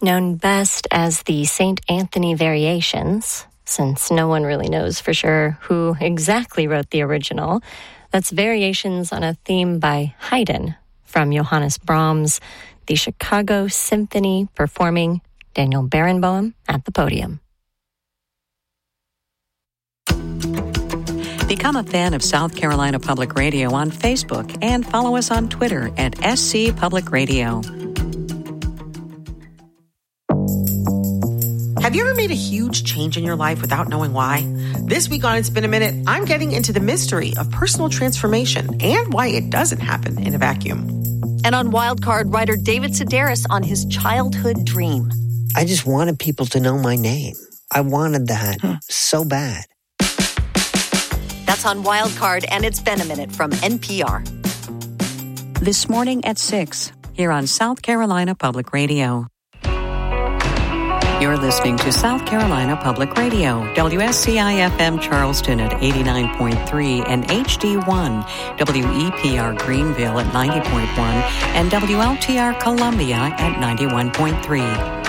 Known best as the St. Anthony Variations, since no one really knows for sure who exactly wrote the original. That's variations on a theme by Haydn from Johannes Brahms, the Chicago Symphony performing Daniel Barenboim at the podium. Become a fan of South Carolina Public Radio on Facebook and follow us on Twitter at SC Public Radio. Have you ever made a huge change in your life without knowing why? This week on It's Been a Minute, I'm getting into the mystery of personal transformation and why it doesn't happen in a vacuum. And on Wildcard, writer David Sedaris on his childhood dream. I just wanted people to know my name. I wanted that so bad. That's on Wildcard, and It's Been a Minute from NPR. This morning at 6, here on South Carolina Public Radio. You're listening to South Carolina Public Radio, WSCI-FM Charleston at 89.3 and HD1, WEPR Greenville at 90.1 and WLTR Columbia at 91.3.